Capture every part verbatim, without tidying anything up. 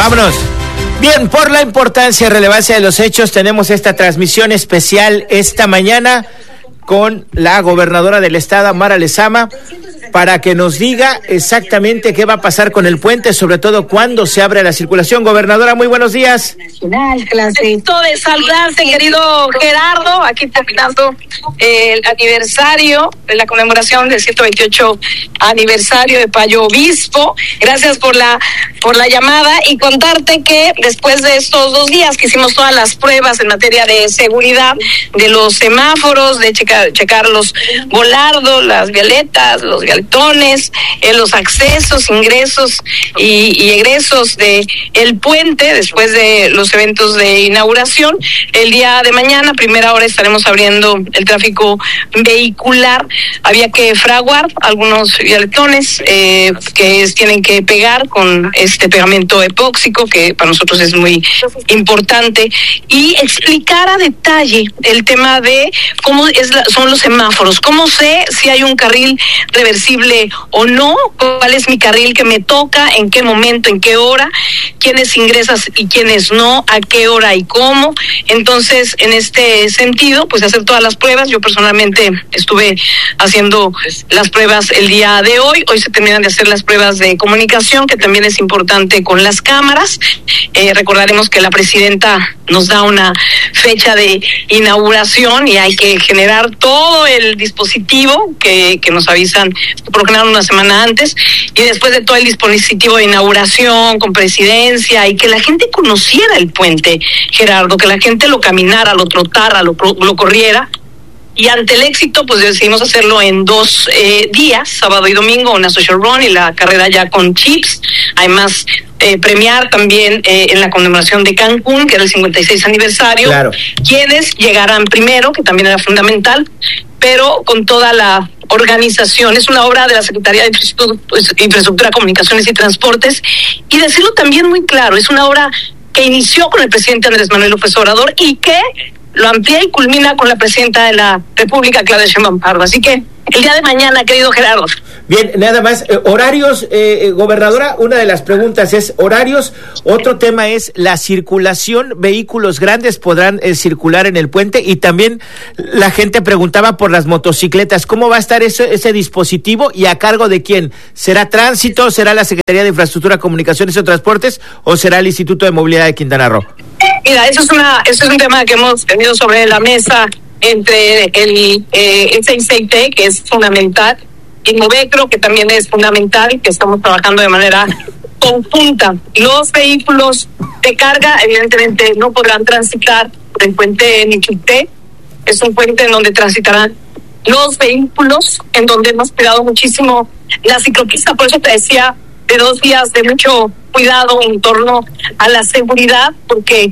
Vámonos. Bien, por la importancia y relevancia de los hechos, tenemos esta transmisión especial esta mañana con la gobernadora del estado, Mara Lezama, para que nos diga exactamente qué va a pasar con el puente, sobre todo cuándo se abre la circulación. Gobernadora, muy buenos días. Gusto de saludarte, querido Gerardo, aquí terminando el aniversario de la conmemoración del ciento veintiocho aniversario de Payo Obispo. Gracias por la por la llamada y contarte que después de estos dos días que hicimos todas las pruebas en materia de seguridad de los semáforos, de checar, checar los volardos, las violetas, los vialetones, eh, los accesos, ingresos y, y egresos de el puente después de los eventos de inauguración, el día de mañana, primera hora, estaremos abriendo el tráfico vehicular. Había que fraguar algunos vialetones eh, que es, tienen que pegar con este pegamento epóxico, que para nosotros es muy importante, y explicar a detalle el tema de cómo es la, son los semáforos, cómo sé si hay un carril reversible o no, cuál es mi carril que me toca, en qué momento, en qué hora, quiénes ingresas y quiénes no, a qué hora y cómo. Entonces, en este sentido, pues hacer todas las pruebas. Yo personalmente estuve haciendo las pruebas el día de hoy. Hoy se terminan de hacer las pruebas de comunicación, que también es importante con las cámaras. Eh, recordaremos que la presidenta nos da una fecha de inauguración y hay que generar todo el dispositivo que, que nos avisan por lo general una semana antes, y después de todo el dispositivo de inauguración con presidencia y que la gente conociera el puente, Gerardo, que la gente lo caminara, lo trotara, lo, lo corriera. Y ante el éxito, pues decidimos hacerlo en dos eh, días, sábado y domingo, una social run y la carrera ya con chips. Además, eh, premiar también eh, en la conmemoración de Cancún, que era el cincuenta y seis aniversario, claro, quienes llegaran primero, que también era fundamental, pero con toda la organización. Es una obra de la Secretaría de Infraestructura, pues, Infraestructura, Comunicaciones y Transportes, y decirlo también muy claro, es una obra que inició con el presidente Andrés Manuel López Obrador y que lo amplía y culmina con la presidenta de la República, Claudia Sheinbaum Pardo. Así que el día de mañana, querido Gerardo. Bien, nada más, eh, horarios, eh, gobernadora, una de las preguntas es horarios, otro tema es la circulación, vehículos grandes podrán eh, circular en el puente, y también la gente preguntaba por las motocicletas, ¿cómo va a estar ese, ese dispositivo y a cargo de quién? ¿Será Tránsito, será la Secretaría de Infraestructura, Comunicaciones y Transportes o será el Instituto de Movilidad de Quintana Roo? Mira, eso es una, eso es un tema que hemos tenido sobre la mesa entre el eh, S I C T, que es fundamental, y Movecro, que también es fundamental, y que estamos trabajando de manera conjunta. Los vehículos de carga, evidentemente, no podrán transitar por el puente Nichupté. Es un puente en donde transitarán los vehículos, en donde hemos cuidado muchísimo la ciclopista. Por eso te decía, de dos días de mucho cuidado en torno a la seguridad, porque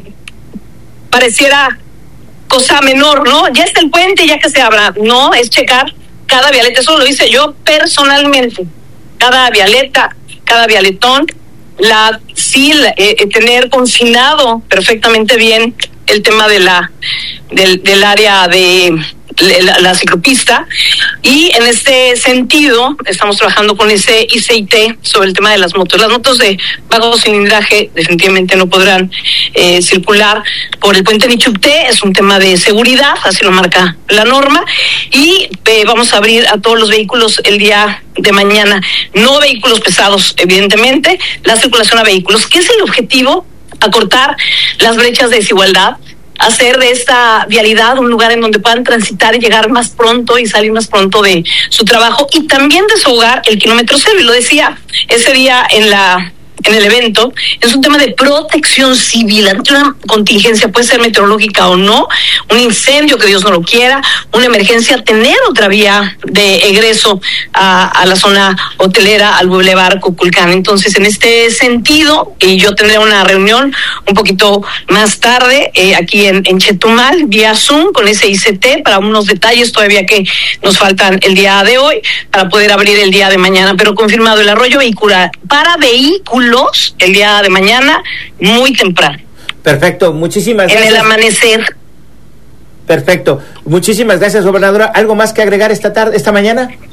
pareciera cosa menor, ¿no? Ya está el puente, ya que se abra. No, es checar cada vialeta. Eso lo hice yo personalmente. Cada vialeta, cada vialetón, la sí, la, eh, tener confinado perfectamente bien el tema de la del, del área de la, la ciclopista, y en este sentido estamos trabajando con ese I C I T sobre el tema de las motos. Las motos de bajo cilindraje definitivamente no podrán eh, circular por el puente Nichupté. Es un tema de seguridad, así lo marca la norma, y eh, vamos a abrir a todos los vehículos el día de mañana, no vehículos pesados, evidentemente, la circulación a vehículos. ¿Qué es el objetivo? Acortar las brechas de desigualdad, hacer de esta vialidad un lugar en donde puedan transitar y llegar más pronto y salir más pronto de su trabajo, y también desahogar el kilómetro cero. Y lo decía ese día en la en el evento, es un tema de protección civil ante una contingencia, puede ser meteorológica o no, un incendio, que Dios no lo quiera, una emergencia, tener otra vía de egreso a, a la zona hotelera, al Boulevard Cuculcán. Entonces, en este sentido, y yo tendré una reunión un poquito más tarde, eh, aquí en, en Chetumal, vía Zoom, con ese I C T, para unos detalles todavía que nos faltan el día de hoy, para poder abrir el día de mañana, pero confirmado el arroyo vehicular para vehículos el día de mañana, muy temprano. Perfecto, muchísimas gracias. En el amanecer. Perfecto, muchísimas gracias, gobernadora. ¿Algo más que agregar esta tarde, esta mañana?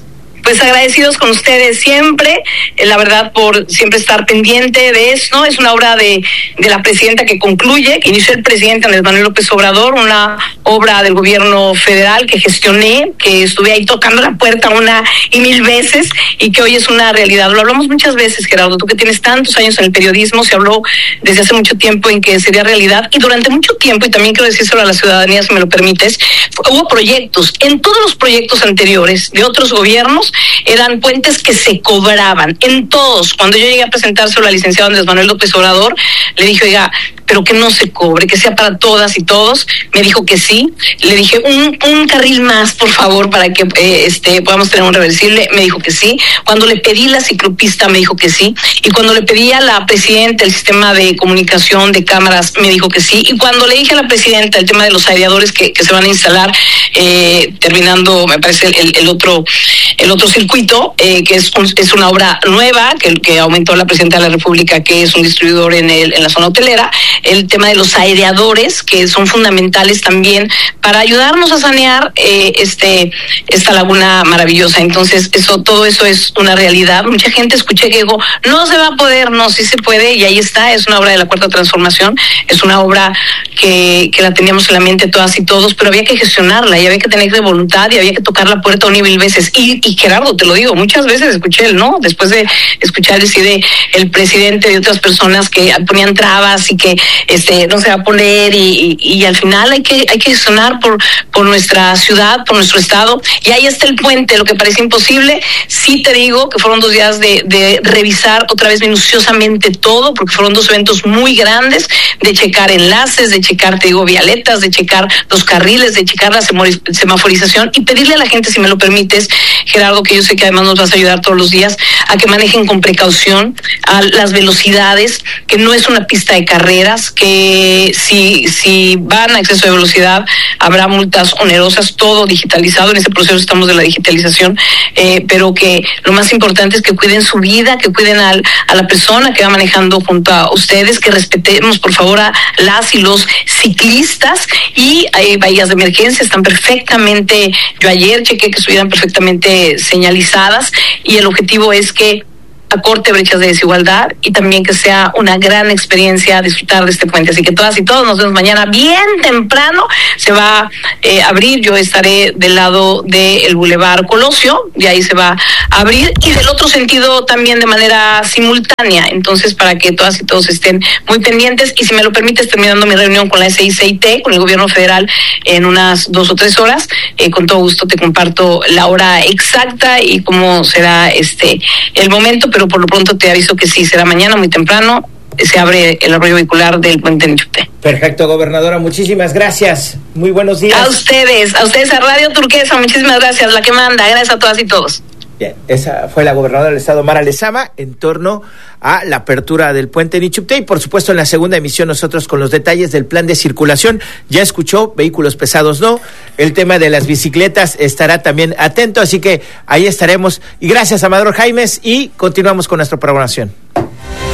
pues agradecidos con ustedes siempre, eh, la verdad, por siempre estar pendiente de esto. Es una obra de, de la presidenta que concluye, que inició el presidente Andrés Manuel López Obrador, una obra del gobierno federal que gestioné, que estuve ahí tocando la puerta una y mil veces y que hoy es una realidad. Lo hablamos muchas veces, Gerardo, tú que tienes tantos años en el periodismo, se habló desde hace mucho tiempo en que sería realidad, y durante mucho tiempo, y también quiero decírselo a la ciudadanía si me lo permites, hubo proyectos, en todos los proyectos anteriores de otros gobiernos eran puentes que se cobraban, en todos. Cuando yo llegué a presentárselo al licenciado Andrés Manuel López Obrador, le dije, oiga, pero que no se cobre, que sea para todas y todos. Me dijo que sí. Le dije, un, un carril más, por favor, para que eh, este podamos tener un reversible. Me dijo que sí. Cuando le pedí la ciclopista, me dijo que sí. Y cuando le pedí a la presidenta el sistema de comunicación de cámaras, me dijo que sí. Y cuando le dije a la presidenta el tema de los aireadores que, que se van a instalar, eh, terminando, me parece, el, el otro el otro circuito, eh, que es, un, es una obra nueva, que, que aumentó la presidenta de la República, que es un distribuidor en, el, en la zona hotelera, el tema de los aireadores, que son fundamentales también para ayudarnos a sanear eh, este esta laguna maravillosa. Entonces, eso todo eso es una realidad. Mucha gente escuché que digo, no se va a poder, no, sí se puede, y ahí está, es una obra de la Cuarta Transformación, es una obra que, que la teníamos en la mente todas y todos, pero había que gestionarla, y había que tener de voluntad, y había que tocar la puerta una y mil veces. Y, y Gerardo, te lo digo, muchas veces escuché el no, después de escuchar decir de el presidente de otras personas que ponían trabas y que este no se va a poner, y, y, y al final hay que hay que gestionar por por nuestra ciudad, por nuestro estado, y ahí está el puente. Lo que parece imposible, sí te digo que fueron dos días de, de revisar otra vez minuciosamente todo, porque fueron dos eventos muy grandes, de checar enlaces, de checar, te digo, vialetas, de checar los carriles, de checar la semaforización, y pedirle a la gente, si me lo permites, Gerardo, que yo sé que además nos vas a ayudar todos los días, a que manejen con precaución a las velocidades, que no es una pista de carreras, que si si van a exceso de velocidad habrá multas onerosas, todo digitalizado. En ese proceso estamos de la digitalización, eh, pero que lo más importante es que cuiden su vida, que cuiden al, a la persona que va manejando junto a ustedes, que respetemos por favor a las y los ciclistas, y hay bahías de emergencia, están perfectamente, yo ayer chequé que estuvieran perfectamente señalizadas, y el objetivo es que acorte brechas de desigualdad y también que sea una gran experiencia disfrutar de este puente. Así que todas y todos nos vemos mañana bien temprano. Se va a eh, abrir, yo estaré del lado del Boulevard Colosio, y ahí se va a abrir, y del otro sentido también de manera simultánea. Entonces, para que todas y todos estén muy pendientes, y si me lo permites, terminando mi reunión con la S I C I T, con el gobierno federal, en unas dos o tres horas, eh, con todo gusto te comparto la hora exacta y cómo será este el momento, pero por lo pronto te aviso que sí, será mañana muy temprano, se abre el arroyo vehicular del puente Nichupté. Perfecto, gobernadora, muchísimas gracias, muy buenos días. A ustedes, a ustedes, a Radio Turquesa, muchísimas gracias, la que manda, gracias a todas y todos. Bien, esa fue la gobernadora del estado, Mara Lezama, en torno a la apertura del puente Nichupté, y por supuesto en la segunda emisión nosotros con los detalles del plan de circulación. Ya escuchó, vehículos pesados no, el tema de las bicicletas estará también atento, así que ahí estaremos. Y gracias, Amador Jaimes, y continuamos con nuestra programación.